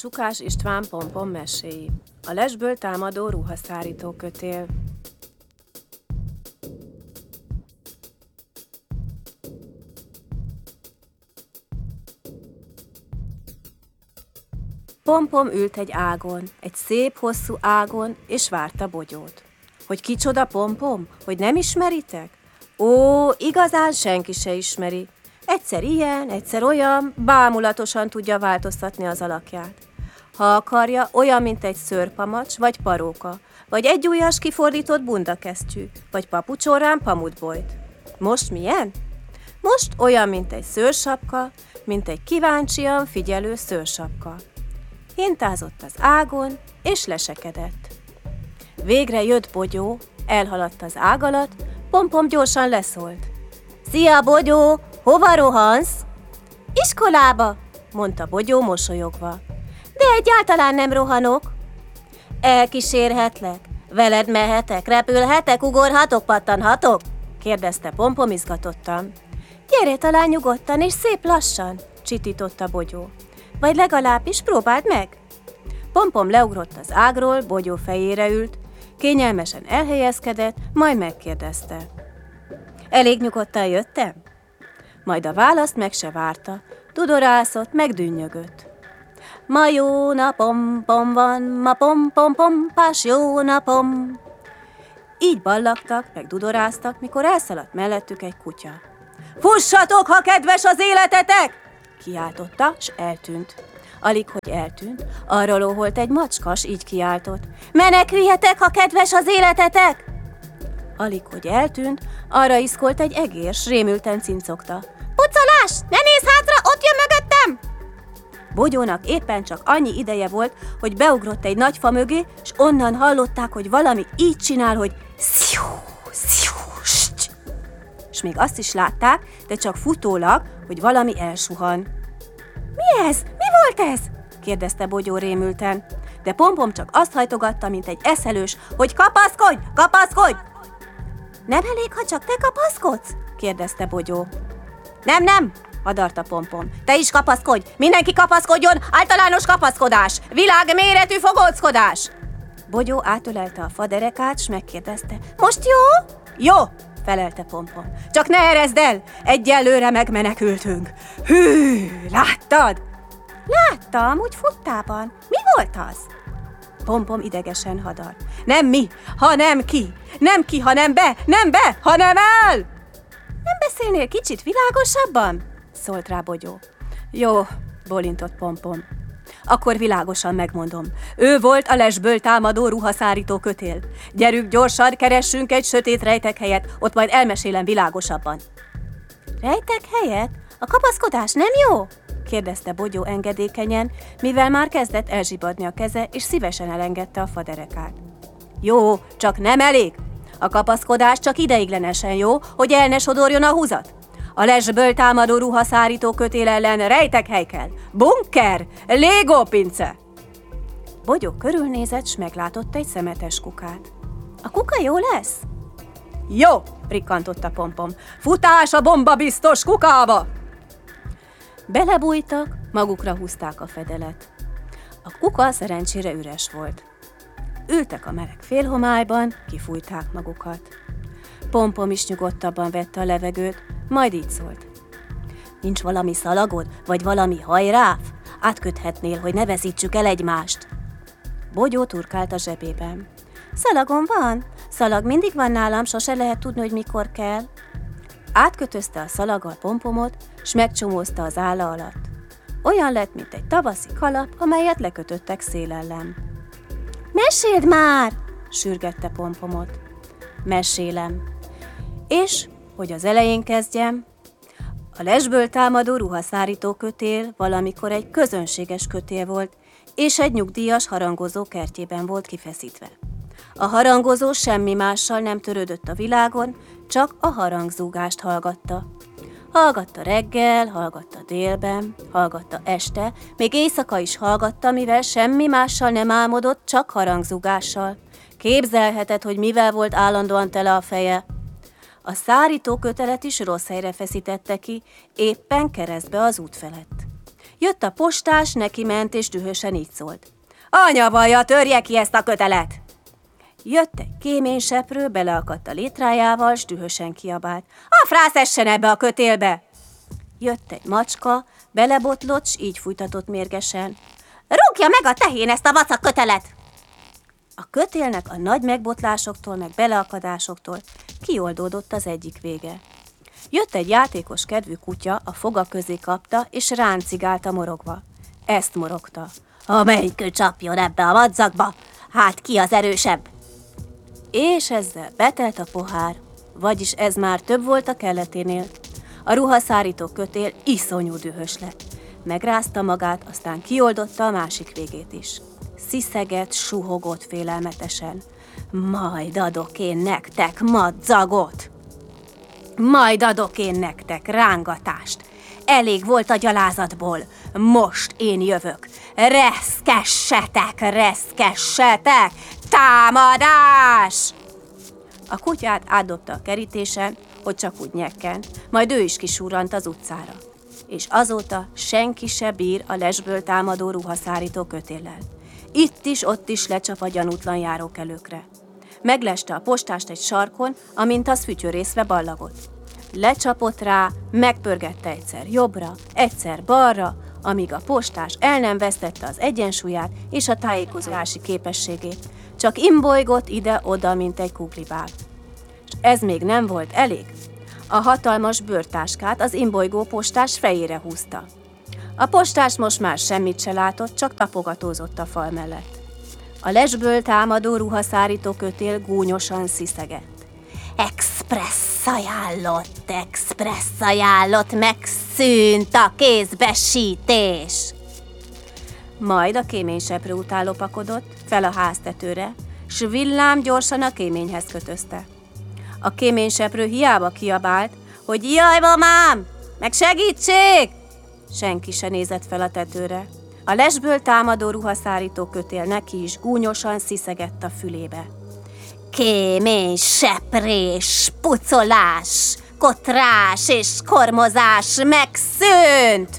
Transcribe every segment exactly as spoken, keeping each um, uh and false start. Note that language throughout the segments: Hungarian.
Csukás István Pompom meséi. A lesből támadó ruhaszárító kötél. Pompom ült egy ágon, egy szép hosszú ágon, és várta Bogyót. Hogy kicsoda Pompom? Hogy nem ismeritek? Ó, igazán senki se ismeri. Egyszer ilyen, egyszer olyan, bámulatosan tudja változtatni az alakját. Ha akarja, olyan, mint egy szőrpamacs, vagy paróka, vagy egyujjas kifordított bundakesztyű, vagy papucsorrán pamutbojt. Most milyen? Most olyan, mint egy szőrsapka, mint egy kíváncsian figyelő szőrsapka. Hintázott az ágon, és lesekedett. Végre jött Bogyó, elhaladt az ág alatt, Pompom gyorsan leszólt. Szia, Bogyó! Hova rohansz? Iskolába, mondta Bogyó mosolyogva. De egyáltalán nem rohanok. Elkísérhetlek? Veled mehetek, repülhetek, ugorhatok, pattanhatok? kérdezte Pompom izgatottan. Gyere talán nyugodtan és szép lassan, csitította Bogyó. Vagy legalábbis próbáld meg. Pompom leugrott az ágról, Bogyó fejére ült, kényelmesen elhelyezkedett, majd megkérdezte. Elég nyugodtan jöttem? Majd a választ meg se várta, tudorászott, megdünnyögött. Ma jó napom, pom van, ma pom, pom, pompás jó napom. Így ballagtak, meg dudoráztak, mikor elszaladt mellettük egy kutya. Fussatok, ha kedves az életetek! Kiáltotta, s eltűnt. Alig, hogy eltűnt, arra lóholt egy macska, s így kiáltott. Meneküljetek, ha kedves az életetek! Alig, hogy eltűnt, arra iszkolt egy egér, s rémülten cincogta. Pucolás! Ne nézz hátra, ott jön mögöttem! Bogyónak éppen csak annyi ideje volt, hogy beugrott egy nagy fa mögé, s onnan hallották, hogy valami így csinál, hogy sziu, sziu, ssty. S még azt is látták, de csak futólag, hogy valami elsuhan. Mi ez? Mi volt ez? kérdezte Bogyó rémülten. De Pompom csak azt hajtogatta, mint egy eszelős, hogy kapaszkodj, kapaszkodj! Nem elég, ha csak te kapaszkodsz? kérdezte Bogyó. Nem, nem, hadarta Pompom. Te is kapaszkodj, mindenki kapaszkodjon, általános kapaszkodás, világméretű fogóckodás. Bogyó átölelte a faderekát, s megkérdezte. Most jó? Jó, felelte Pompom. Csak ne erezd el, egyelőre megmenekültünk. Hű, láttad? Láttam, úgy futtában. Mi volt az? Pompom idegesen hadart. Nem mi, hanem ki. Nem ki, hanem be, nem be, hanem el! Nem beszélnél kicsit világosabban? Szólt rá Bogyó. Jó, bólintott Pompom. Akkor világosan megmondom. Ő volt a lesből támadó ruhaszárító kötél. Gyerünk gyorsan, keressünk egy sötét rejtek helyet, ott majd elmesélem világosabban. Rejtek helyet? A kapaszkodás nem jó? kérdezte Bogyó engedékenyen, mivel már kezdett elzsibadni a keze, és szívesen elengedte a faderekát. Jó, csak nem elég. A kapaszkodás csak ideiglenesen jó, hogy el ne sodorjon a húzat. A lesből támadó ruhaszárító kötél ellen rejtek hely kell. Bunker, légópince. Bogyó körülnézett, s meglátott egy szemetes kukát. A kuka jó lesz? Jó, rikkantotta Pompom. Futás a bomba biztos kukába! Belebújtak, magukra húzták a fedelet. A kuka szerencsére üres volt. Ültek a meleg félhomályban, kifújták magukat. Pompom is nyugodtabban vette a levegőt, majd így szólt. Nincs valami szalagod, vagy valami hajráf? Átköthetnél, hogy ne veszítsük el egymást. Bogyó turkált a zsebében. Szalagom van, szalag mindig van nálam, sose lehet tudni, hogy mikor kell. Átkötözte a szalaggal Pompomot, s megcsomózta az álla alatt. Olyan lett, mint egy tavaszi kalap, amelyet lekötöttek szélellem. Meséld már! Sürgette Pompomot. Mesélem. És, hogy az elején kezdjem, a lesből támadó ruhaszárító kötél valamikor egy közönséges kötél volt, és egy nyugdíjas harangozó kertjében volt kifeszítve. A harangozó semmi mással nem törődött a világon, csak a harangzúgást hallgatta. Hallgatta reggel, hallgatta délben, hallgatta este, még éjszaka is hallgatta, mivel semmi mással nem álmodott, csak harangzúgással. Képzelheted, hogy mivel volt állandóan tele a feje. A szárító kötelet is rossz helyre feszítette ki, éppen keresztbe az út felett. Jött a postás, neki ment, és dühösen így szólt. Anya vaja, törje ki ezt a kötelet! Jött egy kéményseprő, beleakadt a létrájával, s dühösen kiabált. A frász essen ebbe a kötélbe! Jött egy macska, belebotlott, s így fújtatott mérgesen. Rúgja meg a tehén ezt a vacak kötelet! A kötélnek a nagy megbotlásoktól, meg beleakadásoktól kioldódott az egyik vége. Jött egy játékos kedvű kutya, a foga közé kapta, és ráncigálta morogva. Ezt morogta. Amelyik csapjon ebbe a madzagba, hát ki az erősebb? És ezzel betelt a pohár, vagyis ez már több volt a kelleténél. A ruhaszárító kötél iszonyú dühös lett. Megrázta magát, aztán kioldotta a másik végét is. Sziszegett, suhogott félelmetesen. Majd adok én nektek madzagot! Majd adok én nektek rángatást! Elég volt a gyalázatból, most én jövök! Reszkessetek, reszkessetek! Támadás! A kutyát átdobta a kerítésen, hogy csak úgy nyekken, majd ő is kisúrrant az utcára. És azóta senki se bír a lesből támadó ruhaszárító kötéllel. Itt is, ott is lecsap a gyanútlan járókelőkre. Megleste a postást egy sarkon, amint az fütyörészve ballagott. Lecsapott rá, megpörgette egyszer jobbra, egyszer balra, amíg a postás el nem vesztette az egyensúlyát és a tájékozási képességét. Csak imbolygott ide-oda, mint egy kuglibáb. És ez még nem volt elég. A hatalmas bőrtáskát az imbolygó postás fejére húzta. A postás most már semmit se látott, csak tapogatózott a fal mellett. A lesből támadó ruhaszárító kötél gúnyosan sziszegett. Expressz ajánlott, expressz ajánlott, megszűnt a kézbesítés! Majd a kéményseprő után lopakodott fel a háztetőre, s villám gyorsan a kéményhez kötözte. A kéményseprő hiába kiabált, hogy jaj, mamám, meg segítség! Senki se nézett fel a tetőre. A lesből támadó ruhaszárító kötél neki is gúnyosan sziszegett a fülébe. Kémény, seprés, pucolás, kotrás és kormozás megszűnt!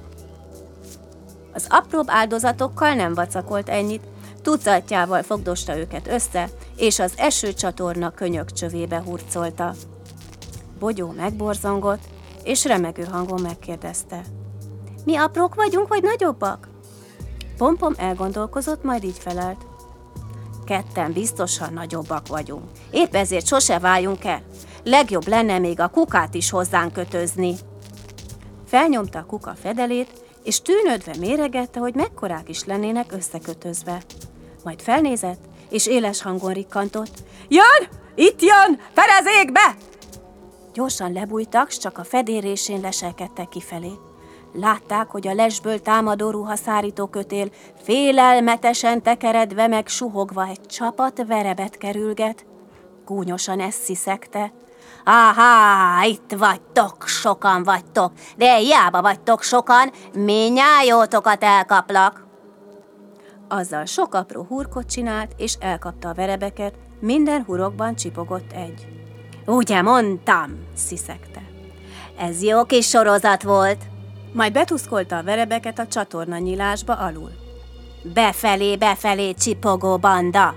Az apróbb áldozatokkal nem vacakolt ennyit, tucatjával fogdosta őket össze, és az esőcsatorna könyökcsövébe hurcolta. Bogyó megborzongott, és remegő hangon megkérdezte. Mi aprók vagyunk, vagy nagyobbak? Pompom elgondolkozott, majd így felelt. Ketten biztosan nagyobbak vagyunk. Épp ezért sose váljunk el. Legjobb lenne még a kukát is hozzánk kötözni. Felnyomta a kuka fedelét, és tűnődve méregette, hogy mekkorák is lennének összekötözve. Majd felnézett, és éles hangon rikkantott. Jön! Itt jön! Ferez égbe! Gyorsan lebújtak, s csak a fedérésén leselkedtek kifelé. Látták, hogy a lesből támadó ruhaszárító kötél félelmetesen tekeredve meg suhogva egy csapat verebet kerülget. Gúnyosan ezt sziszegte. Áhá, itt vagytok, sokan vagytok, de hiába vagytok sokan, minnyájótokat elkaplak. Azzal sok apró hurkot csinált, és elkapta a verebeket, minden hurokban csipogott egy. Ugye mondtam, sziszegte. Ez jó kis sorozat volt. Majd betuszkolta a verebeket a csatorna nyílásba alul. Befelé, befelé, csipogó banda!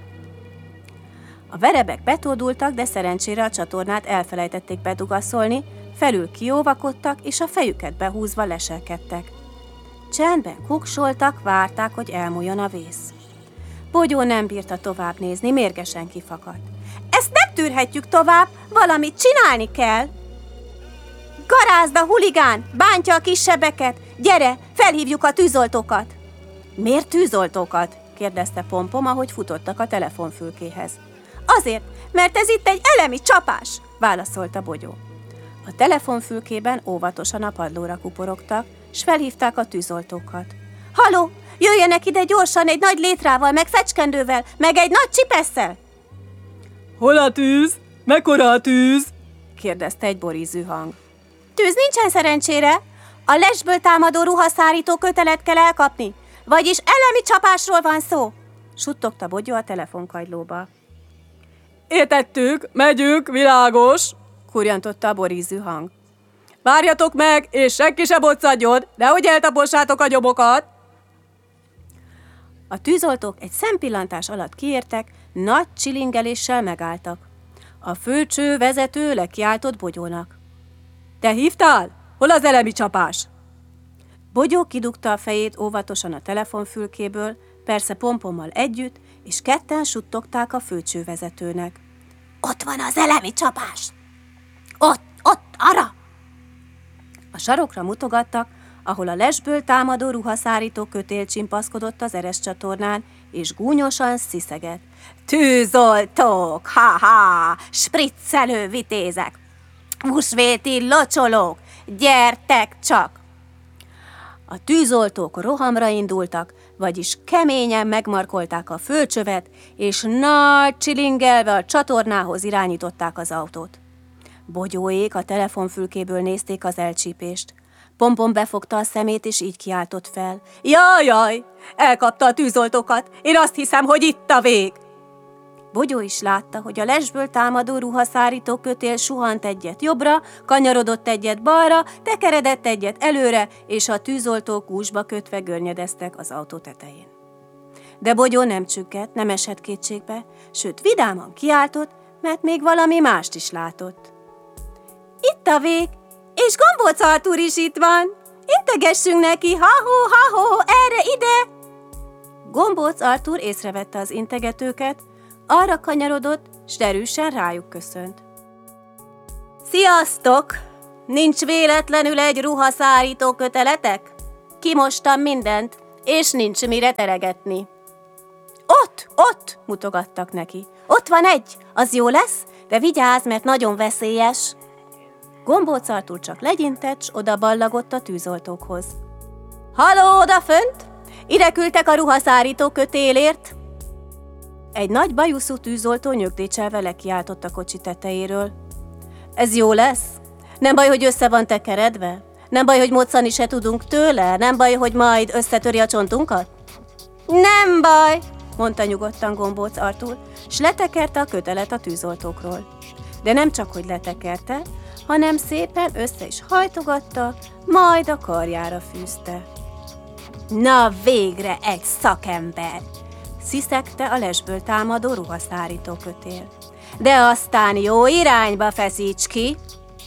A verebek betódultak, de szerencsére a csatornát elfelejtették bedugaszolni, felül kióvakodtak, és a fejüket behúzva leselkedtek. Csendben kuksoltak, várták, hogy elmúljon a vész. Bogyó nem bírta tovább nézni, mérgesen kifakadt. Ezt nem tűrhetjük tovább, valamit csinálni kell! Garázda, huligán, bántja a kisebbeket! Gyere, felhívjuk a tűzoltókat! Miért tűzoltókat? kérdezte Pompom, ahogy futottak a telefonfülkéhez. Azért, mert ez itt egy elemi csapás, válaszolta Bogyó. A telefonfülkében óvatosan a padlóra kuporogtak, s felhívták a tűzoltókat. Haló, jöjjenek ide gyorsan egy nagy létrával, meg fecskendővel, meg egy nagy csipesszel! Hol a tűz? Mekkora a tűz? kérdezte egy borízű hang. Tűz nincsen szerencsére, a lesből támadó ruhaszárító kötelet kell elkapni, vagyis elemi csapásról van szó, suttogta Bogyó a telefonkagylóba. Értettük, megyünk, világos, kurjantotta a borízű hang. Várjatok meg, és senki se boccadjon, nehogy eltapossátok a nyomokat! A tűzoltók egy szempillantás alatt kiértek, nagy csilingeléssel megálltak. A főcső vezető lekiáltott Bogyónak. Te hívtál? Hol az elemi csapás? Bogyó kidugta a fejét óvatosan a telefonfülkéből, persze Pompommal együtt, és ketten suttogták a főcsővezetőnek. Ott van az elemi csapás! Ott, ott, arra! A sarokra mutogattak, ahol a lesből támadó ruhaszárító kötél csimpaszkodott az eres csatornán, és gúnyosan sziszegett. Tűzoltók, ha-ha, spriccelő vitézek, húsvéti locsolók, gyertek csak! A tűzoltók rohamra indultak, vagyis keményen megmarkolták a földcsövet, és nagy csilingelve a csatornához irányították az autót. Bogyóék a telefonfülkéből nézték az elcsípést. Pompom befogta a szemét, és így kiáltott fel. Jaj, jaj, elkapta a tűzoltókat, én azt hiszem, hogy itt a vég. Bogyó is látta, hogy a lesből támadó ruhaszárító kötél suhant egyet jobbra, kanyarodott egyet balra, tekeredett egyet előre, és a tűzoltók gúzsba kötve görnyedeztek az autó tetején. De Bogyó nem csüggett, nem esett kétségbe, sőt vidáman kiáltott, mert még valami mást is látott. Itt a vég, és Gombóc Artúr is itt van. Integessünk neki, ha-hó, ha-hó, erre, ide! Gombóc Artúr észrevette az integetőket, arra kanyarodott, s derűsen rájuk köszönt. Sziasztok! Nincs véletlenül egy ruhaszárító köteletek? Kimostam mindent, és nincs mire teregetni. Ott, ott, mutogattak neki. Ott van egy, az jó lesz, de vigyázz, mert nagyon veszélyes. Gombóc Artúr csak legyintett, s oda ballagott a tűzoltókhoz. Halló, odafönt! Ide küldtek a ruhaszárító kötélért! Egy nagy bajuszú tűzoltó nyögdécselve lekiáltott a kocsi tetejéről. Ez jó lesz? Nem baj, hogy össze van tekeredve? Nem baj, hogy moccani se tudunk tőle? Nem baj, hogy majd összetöri a csontunkat? Nem baj, mondta nyugodtan Gombóc Artúr, s letekerte a kötelet a tűzoltókról. De nem csak, hogy letekerte, hanem szépen össze is hajtogatta, majd a karjára fűzte. Na végre egy szakember! Sziszegte a lesből támadó ruhaszárító kötél. De aztán jó irányba feszíts ki!